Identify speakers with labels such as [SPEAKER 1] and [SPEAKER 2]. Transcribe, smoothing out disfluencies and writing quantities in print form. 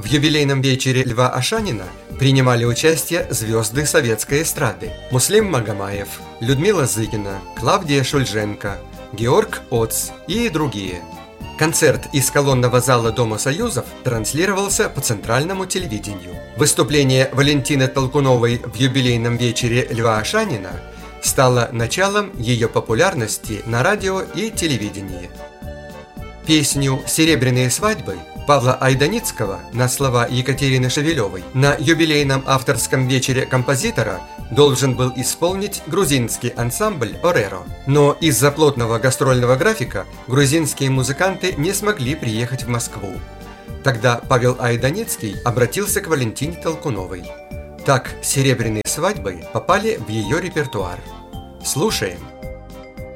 [SPEAKER 1] юбилейном вечере Льва Ашанина принимали участие звезды советской эстрады: Муслим Магомаев, Людмила Зыкина, Клавдия Шульженко, Георг Оц и другие. Концерт из колонного зала Дома Союзов транслировался по центральному телевидению. Выступление Валентины Толкуновой в юбилейном вечере Льва Ашанина стало началом ее популярности на радио и телевидении. Песню «Серебряные свадьбы» Павла Айданицкого на слова Екатерины Шевелевой на юбилейном авторском вечере композитора должен был исполнить грузинский ансамбль «Ореро». Но из-за плотного гастрольного графика грузинские музыканты не смогли приехать в Москву. Тогда Павел Айданицкий обратился к Валентине Толкуновой. Так «Серебряные свадьбы» попали в ее репертуар. Слушаем.